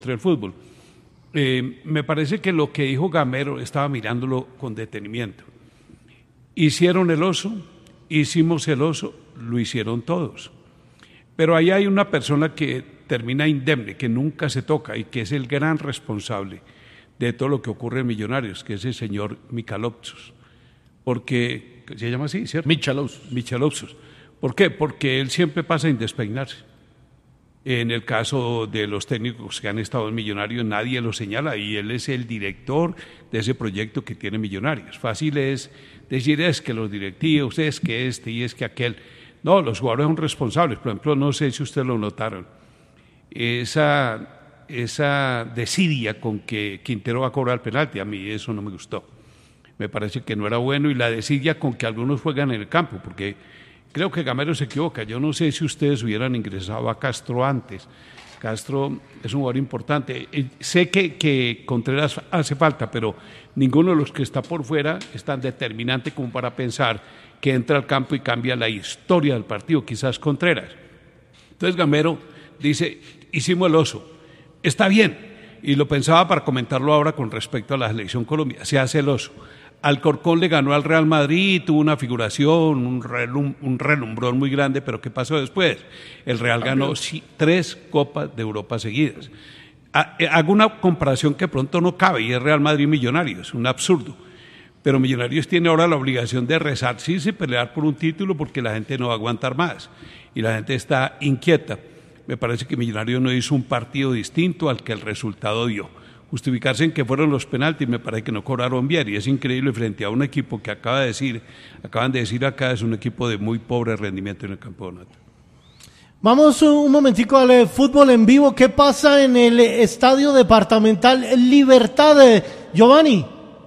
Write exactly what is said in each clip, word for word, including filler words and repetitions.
el fútbol. Eh, me parece que lo que dijo Gamero estaba mirándolo con detenimiento. Hicieron el oso, hicimos el oso, lo hicieron todos. Pero ahí hay una persona que termina indemne, que nunca se toca y que es el gran responsable de todo lo que ocurre en Millonarios, que es el señor Michalopoulos. Porque, ¿se llama así, cierto? Michalopoulos. Michalopoulos. ¿Por qué? Porque él siempre pasa sin despeinarse. En el caso de los técnicos que han estado en Millonarios, nadie lo señala y él es el director de ese proyecto que tiene Millonarios. Fácil es decir, es que los directivos, es que este y es que aquel. No, los jugadores son responsables. Por ejemplo, no sé si ustedes lo notaron, esa, esa desidia con que Quintero va a cobrar el penalti, a mí eso no me gustó. Me parece que no era bueno, y la desidia con que algunos juegan en el campo, porque creo que Gamero se equivoca. Yo no sé si ustedes hubieran ingresado a Castro antes. Castro es un jugador importante. Sé que, que Contreras hace falta, pero ninguno de los que está por fuera es tan determinante como para pensar que entra al campo y cambia la historia del partido, quizás Contreras. Entonces Gamero dice, hicimos el oso, está bien, y lo pensaba para comentarlo ahora con respecto a la selección Colombia, se hace el oso. Alcorcón le ganó al Real Madrid, tuvo una figuración, un, relum, un relumbrón muy grande, pero ¿qué pasó después? El Real ganó sí, tres Copas de Europa seguidas. Hago una comparación que pronto no cabe, y es Real Madrid Millonarios, un absurdo. Pero Millonarios tiene ahora la obligación de resarcirse y pelear por un título, porque la gente no va a aguantar más y la gente está inquieta. Me parece que Millonarios no hizo un partido distinto al que el resultado dio. Justificarse en que fueron los penaltis, me parece que no cobraron bien, y es increíble frente a un equipo que acaba de decir, acaban de decir acá, es un equipo de muy pobre rendimiento en el campeonato. Vamos un momentico al eh, fútbol en vivo. ¿Qué pasa en el eh, Estadio Departamental Libertad, eh, Giovanni?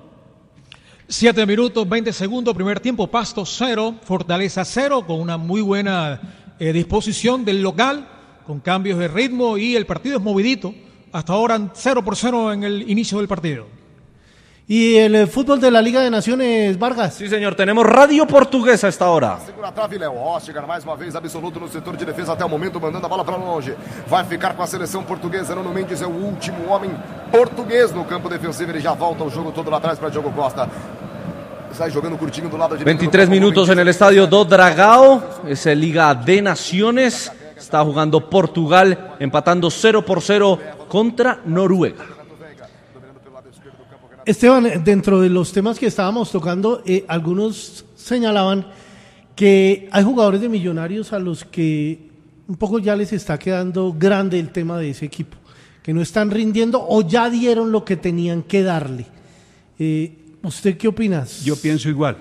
Siete minutos, veinte segundos, primer tiempo, Pasto cero, Fortaleza cero, con una muy buena eh, disposición del local, con cambios de ritmo, y el partido es movidito. Hasta ahora cero por cero en el inicio del partido. ¿Y el eh, fútbol de la Liga de Naciones, Vargas? Sí, señor, tenemos Radio Portuguesa a esta hora. Segura a trave, Léo Ostigar, mais uma vez absoluto no setor de defesa até o momento, mandando a bola para longe. Vai ficar com a seleção portuguesa. Nuno Mendes é o último homem português no campo defensivo. Ele já volta o jogo todo lá atrás para Diogo Costa. Sai jogando curtinho do lado direito. veintitrés minutos en el estadio do Dragao. Es el Liga de Naciones. Está jugando Portugal, empatando cero por cero contra Noruega. Esteban, dentro de los temas que estábamos tocando, eh, algunos señalaban que hay jugadores de Millonarios a los que un poco ya les está quedando grande el tema de ese equipo, que no están rindiendo o ya dieron lo que tenían que darle. Eh, ¿Usted qué opinas? Yo pienso igual.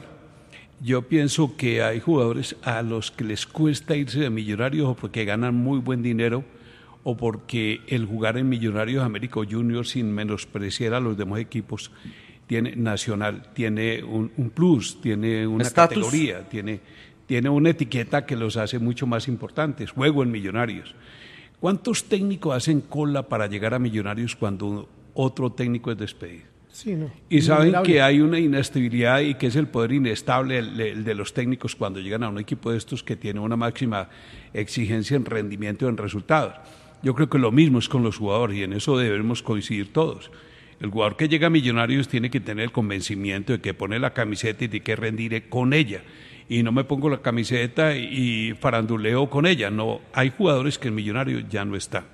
Yo pienso que hay jugadores a los que les cuesta irse de Millonarios, o porque ganan muy buen dinero, o porque el jugar en Millonarios Américo Junior, sin menospreciar a los demás equipos, tiene nacional, tiene un, un plus, tiene una ¿Estatus? categoría, tiene, tiene una etiqueta que los hace mucho más importantes. Juego en Millonarios. ¿Cuántos técnicos hacen cola para llegar a Millonarios cuando otro técnico es despedido? Sí, no. Y saben que hay una inestabilidad, y que es el poder inestable el, el de los técnicos cuando llegan a un equipo de estos que tiene una máxima exigencia en rendimiento y en resultados. Yo creo que lo mismo es con los jugadores, y en eso debemos coincidir todos. El jugador que llega a Millonarios tiene que tener el convencimiento de que pone la camiseta y de que rendiré con ella. Y no me pongo la camiseta y faranduleo con ella. No, hay jugadores que en Millonarios ya no están.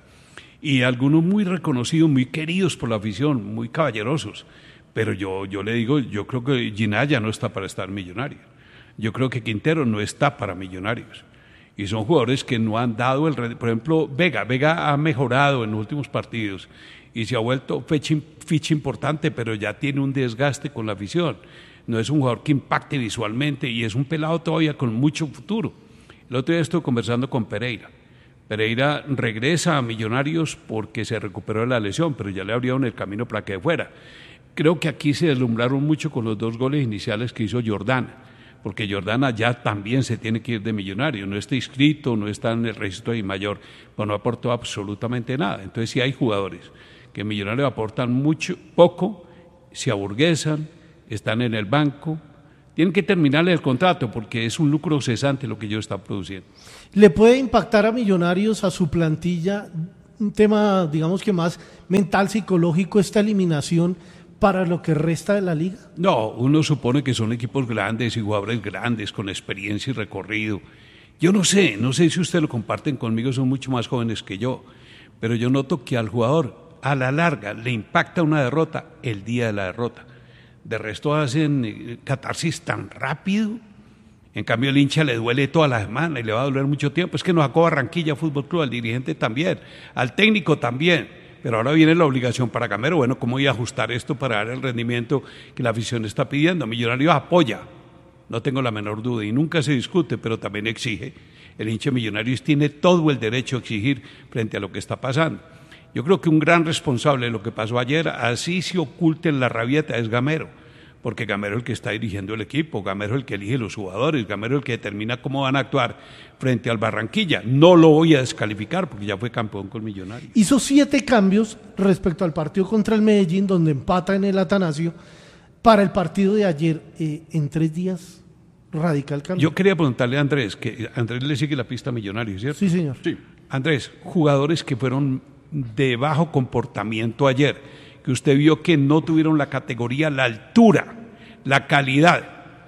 Y algunos muy reconocidos, muy queridos por la afición, muy caballerosos. Pero yo, yo le digo, yo creo que Ginalla no está para estar Millonarios. Yo creo que Quintero no está para Millonarios. Y son jugadores que no han dado el... Por ejemplo, Vega. Vega ha mejorado en los últimos partidos y se ha vuelto ficha, ficha importante, pero ya tiene un desgaste con la afición. No es un jugador que impacte visualmente, y es un pelado todavía con mucho futuro. El otro día estuve conversando con Pereira. Pereira regresa a Millonarios porque se recuperó de la lesión, pero ya le abrieron el camino para que fuera. Creo que aquí se deslumbraron mucho con los dos goles iniciales que hizo Jordana, porque Jordana ya también se tiene que ir de Millonarios, no está inscrito, no está en el registro de mayor, pero no aportó absolutamente nada. Entonces sí hay jugadores que en Millonarios aportan mucho, poco, se aburguesan, están en el banco, tienen que terminarle el contrato porque es un lucro cesante lo que ellos están produciendo. ¿Le puede impactar a Millonarios, a su plantilla, un tema, digamos que más mental, psicológico, esta eliminación para lo que resta de la liga? No, uno supone que son equipos grandes y jugadores grandes con experiencia y recorrido. Yo no sé, no sé si ustedes lo comparten conmigo, son mucho más jóvenes que yo, pero yo noto que al jugador a la larga le impacta una derrota el día de la derrota. De resto hacen catarsis tan rápido. En cambio el hincha le duele toda la semana y le va a doler mucho tiempo. Es que nos sacó Barranquilla Fútbol Club, al dirigente también, al técnico también. Pero ahora viene la obligación para Gamero. Bueno, ¿cómo voy a ajustar esto para dar el rendimiento que la afición está pidiendo? Millonarios apoya, no tengo la menor duda, y nunca se discute, pero también exige. El hincha de Millonarios tiene todo el derecho a exigir frente a lo que está pasando. Yo creo que un gran responsable de lo que pasó ayer, así se oculte en la rabieta, es Gamero, porque Gamero es el que está dirigiendo el equipo, Gamero es el que elige los jugadores, Gamero es el que determina cómo van a actuar frente al Barranquilla. No lo voy a descalificar porque ya fue campeón con Millonarios. Hizo siete cambios respecto al partido contra el Medellín, donde empata en el Atanasio. Para el partido de ayer, eh, en tres días, radical cambio. Yo quería preguntarle a Andrés, que Andrés le sigue la pista a Millonarios, ¿cierto? Sí, señor. Sí. Andrés, jugadores que fueron de bajo comportamiento ayer, que usted vio que no tuvieron la categoría, la altura, la calidad.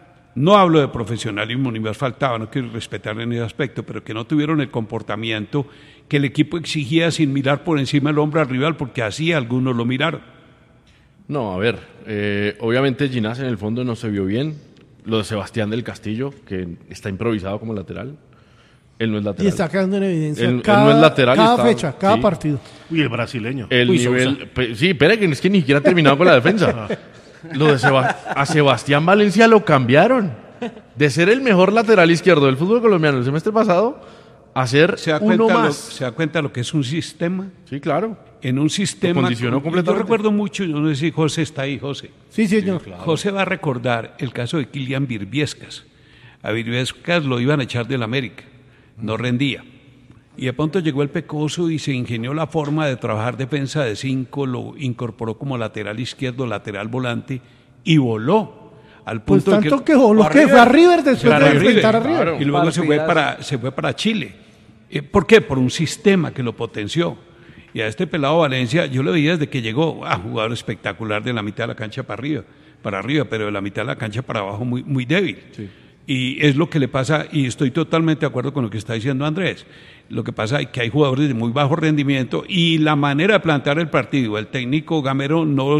No hablo de profesionalismo, ni más faltaba, no quiero respetar en ese aspecto, pero que no tuvieron el comportamiento que el equipo exigía sin mirar por encima del hombro al rival, porque así algunos lo miraron. No, a ver, eh, obviamente Ginás en el fondo no se vio bien. Lo de Sebastián del Castillo, que está improvisado como lateral. Él no es lateral. Y está quedando en evidencia Él, cada, él no es lateral. cada está, fecha, cada sí. partido. Uy, el brasileño. El Uy, nivel, pe, sí, espera, que es que ni siquiera ha terminado con la defensa. Lo de Seba, a Sebastián Valencia lo cambiaron. De ser el mejor lateral izquierdo del fútbol colombiano el semestre pasado, a ser ¿Se da uno cuenta más. Lo, ¿Se da cuenta lo que es un sistema? Sí, claro. En un sistema. Lo condicionó Yo completamente. recuerdo mucho, yo no sé si José está ahí, José. Sí, señor. José va a recordar el caso de Kylian Birbiescas. A Birbiescas lo iban a echar del América, no rendía. Y de pronto llegó el Pecoso y se ingenió la forma de trabajar defensa de cinco, lo incorporó como lateral izquierdo, lateral volante y voló. Al Pues punto de tanto que voló, que fue a River después Fue a de River, enfrentar a River. claro. y luego se fue, para, se fue para Chile. Eh, ¿Por qué? Por un sistema que lo potenció. Y a este pelado Valencia, yo lo veía desde que llegó, ah, jugador espectacular de la mitad de la cancha para arriba, para arriba, pero de la mitad de la cancha para abajo muy, muy débil. Sí. Y es lo que le pasa, y estoy totalmente de acuerdo con lo que está diciendo Andrés. Lo que pasa es que hay jugadores de muy bajo rendimiento y la manera de plantear el partido, el técnico Gamero no,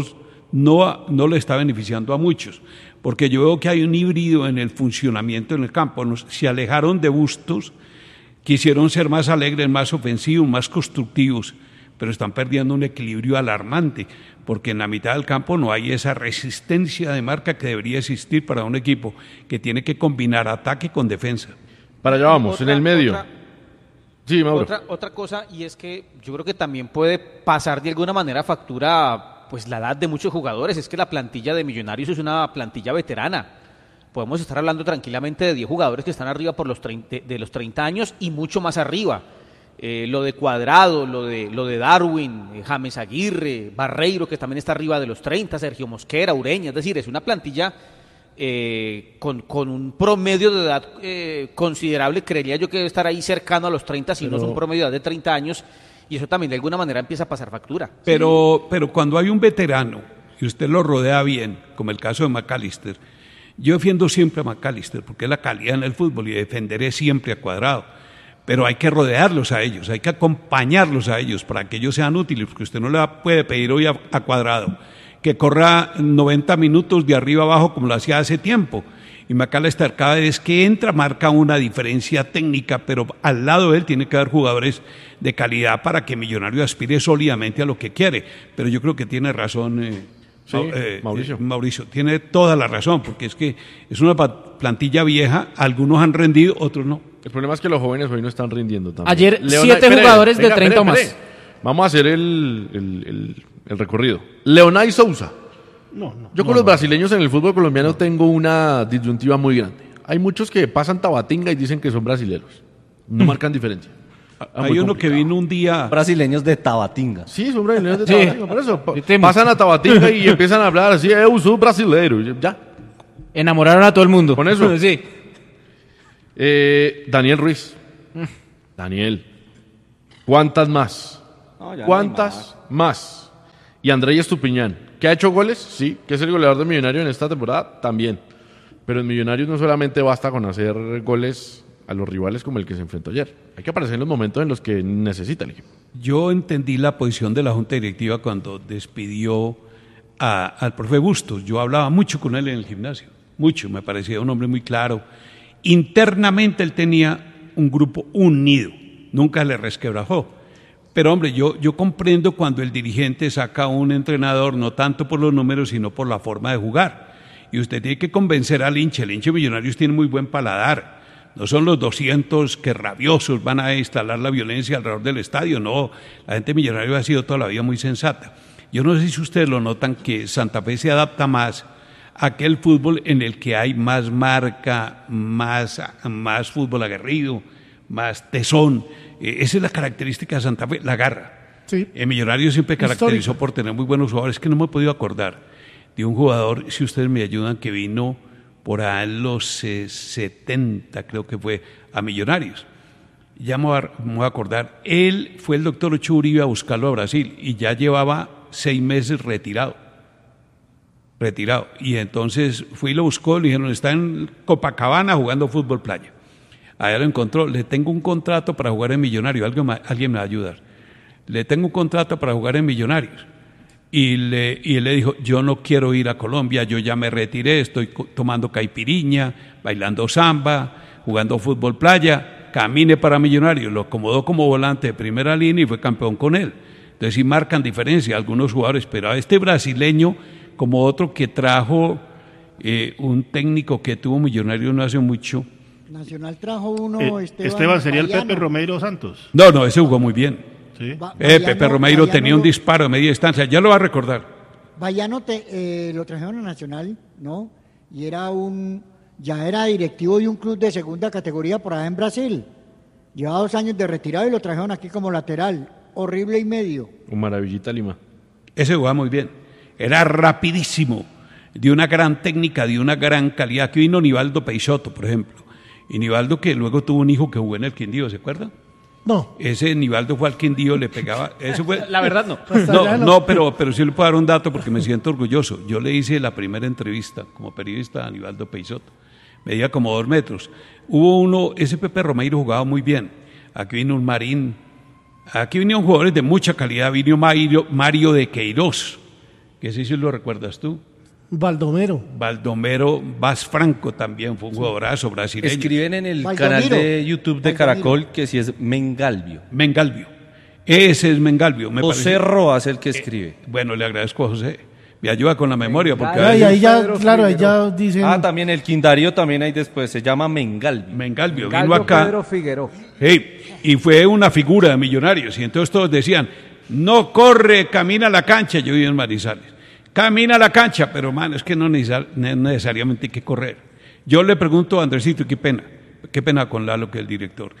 no, no le está beneficiando a muchos, porque yo veo que hay un híbrido en el funcionamiento en el campo. Nos, se alejaron de Bustos, quisieron ser más alegres, más ofensivos, más constructivos, pero están perdiendo un equilibrio alarmante, porque en la mitad del campo no hay esa resistencia de marca que debería existir para un equipo que tiene que combinar ataque con defensa. Para allá vamos, Otra- en el medio. otra- Sí, Mauro. Otra, otra cosa, y es que yo creo que también puede pasar de alguna manera factura pues la edad de muchos jugadores. Es que la plantilla de Millonarios es una plantilla veterana. Podemos estar hablando tranquilamente de diez jugadores que están arriba por los treinta, de los treinta años y mucho más arriba. Eh, lo de Cuadrado, lo de, lo de Darwin, eh, James Aguirre, Barreiro, que también está arriba de los treinta, Sergio Mosquera, Ureña. Es decir, es una plantilla eh, con, con un promedio de edad eh, considerable. Creería yo que debe estar ahí cercano a los treinta, si Pero- no es un promedio de edad de treinta años. Y eso también de alguna manera empieza a pasar factura. Pero, pero cuando hay un veterano y usted lo rodea bien, como el caso de McAllister, yo defiendo siempre a McAllister porque es la calidad en el fútbol y defenderé siempre a Cuadrado. Pero hay que rodearlos a ellos, hay que acompañarlos a ellos para que ellos sean útiles, porque usted no le puede pedir hoy a, a Cuadrado que corra noventa minutos de arriba abajo como lo hacía hace tiempo. Y McAllister cada vez que entra marca una diferencia técnica, pero al lado de él tiene que haber jugadores de calidad para que Millonario aspire sólidamente a lo que quiere. Pero yo creo que tiene razón eh, Sí, eh, Mauricio. eh, Mauricio, tiene toda la razón, porque es que es una pa- plantilla vieja, algunos han rendido, otros no. El problema es que los jóvenes hoy no están rindiendo también. Ayer, Leona- siete espere, jugadores de venga, treinta o espere, más. espere. Vamos a hacer el, el, el- el recorrido. Leonay Sousa. No, no. Yo con los brasileños en el fútbol colombiano tengo una disyuntiva muy grande. Hay muchos que pasan Tabatinga y dicen que son brasileros. No marcan diferencia. Ah, Hay muy uno complicado. que vino un día... Brasileños de Tabatinga. Sí, son brasileños de Sí. Tabatinga, por eso. pa- Sí, te- Pasan a Tabatinga y empiezan a hablar así, eu soy brasileiro. y Ya, Enamoraron a todo el mundo. Con eso. Sí. Eh, Daniel Ruiz. Daniel. ¿Cuántas más? No, ¿cuántas más? Y Andrés Estupiñán, ¿que ha hecho goles? Sí. ¿Que es el goleador de Millonarios en esta temporada? También. Pero en Millonarios no solamente basta con hacer goles a los rivales como el que se enfrentó ayer. Hay que aparecer en los momentos en los que necesita el equipo. Yo entendí la posición de la Junta Directiva cuando despidió a, al profe Bustos. Yo hablaba mucho con él en el gimnasio, mucho, me parecía un hombre muy claro. Internamente él tenía un grupo unido, nunca le resquebrajó. Pero hombre, yo, yo comprendo cuando el dirigente saca a un entrenador no tanto por los números, sino por la forma de jugar. Y usted tiene que convencer al hincha. El hincha de Millonarios tiene muy buen paladar. No son los doscientos que rabiosos van a instalar la violencia alrededor del estadio, no. La gente de Millonarios ha sido toda la vida muy sensata. Yo no sé si ustedes lo notan que Santa Fe se adapta más a aquel fútbol en el que hay más marca, más, más fútbol aguerrido, más tesón. Eh, esa es la característica de Santa Fe, la garra. Sí. El Millonarios siempre caracterizó Histórico. por tener muy buenos jugadores. Es que no me he podido acordar de un jugador, si ustedes me ayudan, que vino por ahí en los eh, setenta, creo que fue, a Millonarios. Ya me voy, a, me voy a acordar. Él fue el doctor Ocho Uribe a buscarlo a Brasil y ya llevaba seis meses retirado. Retirado. Y entonces fui y lo buscó, le dijeron, está en Copacabana jugando fútbol playa. Allá lo encontró, le tengo un contrato para jugar en Millonarios, alguien, alguien me va a ayudar. Le tengo un contrato para jugar en Millonarios. Y, le, y él le dijo, yo no quiero ir a Colombia, yo ya me retiré, estoy tomando caipiriña, bailando samba, jugando fútbol playa, camine para Millonarios. Lo acomodó como volante de primera línea y fue campeón con él. Entonces sí marcan diferencia algunos jugadores, pero a este brasileño, como otro que trajo eh, un técnico que tuvo Millonarios no hace mucho. Nacional trajo uno, Eh, Esteban, Esteban sería Bayano. el Pepe Romeiro Santos. No, no, ese jugó muy bien. Sí. Ba- Eh, Bayano- Pepe Romeiro Bayano tenía un lo- disparo de media distancia, ya lo va a recordar. Bayano te, eh, lo trajeron a Nacional, ¿no? Y era un, ya era directivo de un club de segunda categoría por allá en Brasil. Llevaba dos años de retirado y lo trajeron aquí como lateral. Horrible y medio. Un maravillita Lima. Ese jugaba muy bien. Era rapidísimo, de una gran técnica, de una gran calidad. Aquí vino Nivaldo Peixoto, por ejemplo. Y Nivaldo que luego tuvo un hijo que jugó en el Quindío, ¿se acuerdan? No. Ese Nivaldo fue al Quindío, le pegaba. Eso fue. La verdad no. No, no, pero, pero sí le puedo dar un dato porque me siento orgulloso. Yo le hice la primera entrevista como periodista a Nivaldo Peixoto. Medía como dos metros. Hubo uno, ese Pepe Romeiro jugaba muy bien. Aquí vino un Marín. Aquí vinieron jugadores de mucha calidad. Vino Mario, Mario de Queiroz, que ese sí lo recuerdas tú. Baldomero. Baldomero Vaz Franco también fue un jugadorazo brasileño. Escriben en el Valdomiro. canal de YouTube de Valdomiro. Caracol que si es Mengalvio. Mengalvio. Ese es Mengalvio. Me José parece. Roas el que escribe. Bueno, le agradezco a José. Me ayuda con la memoria porque a Ah, y veces- ahí ya, claro, ahí ya dicen. Ah, también el Quindario también hay después, se llama Mengalvio. Mengalvio vino acá. Hey, y fue una figura de Millonarios. Y entonces todos decían, no corre, camina a la cancha. Yo vivo en Manizales. Camina a la cancha, pero man, es que no necesar- no necesariamente hay que correr. Yo le pregunto a Andresito, qué pena, qué pena con Lalo, que es el director.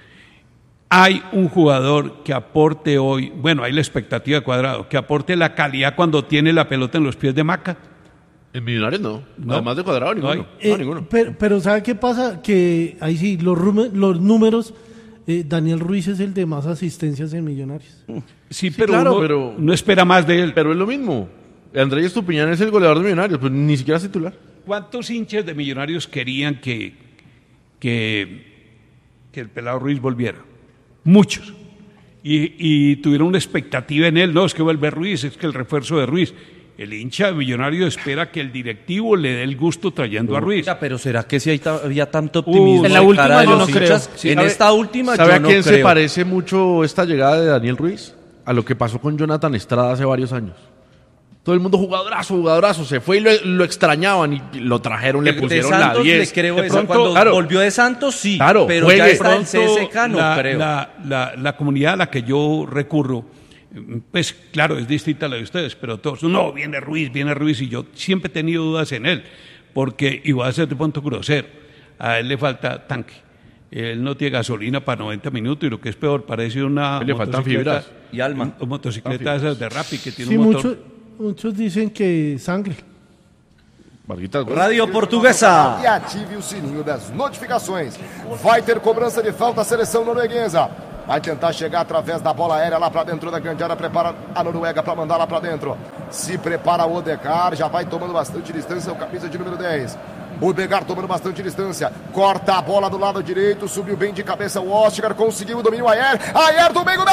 Hay un jugador que aporte hoy, bueno, hay la expectativa de Cuadrado, que aporte la calidad cuando tiene la pelota en los pies de Maca. En Millonarios no. No. Además de Cuadrado, No hay. ninguno. Eh, No, ninguno. pero, pero ¿sabe qué pasa? Que ahí sí, los, rume- los números, eh, Daniel Ruiz es el de más asistencias en Millonarios. Sí, pero, claro, uno pero- no espera más de él. Pero es lo mismo. Andrés Estupiñán es el goleador de Millonarios, pues ni siquiera es titular. ¿Cuántos hinchas de Millonarios querían que, que, que el pelado Ruiz volviera? Muchos. Y, y tuvieron una expectativa en él. No, es que vuelve Ruiz, es que el refuerzo de Ruiz. El hincha de Millonarios espera que el directivo le dé el gusto trayendo a Ruiz. Oiga, pero ¿será que si hay ta- había tanto optimismo Uh, en la de última cara de yo los no creo. hinchas? Sí, en ¿sabe- esta última ¿Sabe yo a no quién se creo. parece mucho esta llegada de Daniel Ruiz? A lo que pasó con Jonathan Estrada hace varios años. Todo el mundo jugadorazo, jugadorazo, se fue y lo, lo extrañaban y lo trajeron, le De pusieron Santos la diez. le creo De esa. pronto, Cuando claro, volvió de Santos, sí. Claro, pero juegue. ya está en Pronto, C S K, no la, creo. La, la, la comunidad a la que yo recurro, pues claro, es distinta a la de ustedes, pero todos, no, viene Ruiz, viene Ruiz, y yo siempre he tenido dudas en él, porque, y voy a ser de punto grosero, a él le falta tanque. Él no tiene gasolina para noventa minutos y lo que es peor, parece una Le faltan motocicleta- fibras. Y alma. una motocicleta esas de Rappi que tiene Sí, un motor. muchos, muchos dicen que sangre. Varguitas, gol. Radio Portuguesa. E ative o sininho das notificações. Vai ter cobrança de falta a seleção norueguesa. Vai tentar chegar através da bola aérea lá para dentro da grande área. Prepara a Noruega para mandar lá para dentro. Se prepara o Odegaard. Já vai tomando bastante distância. O camisa de número dez. O Odegaard tomando bastante distância. Corta a bola do lado direito. Subiu bem de cabeça o Oscar. Conseguiu o domínio aéreo. Ayer do meio da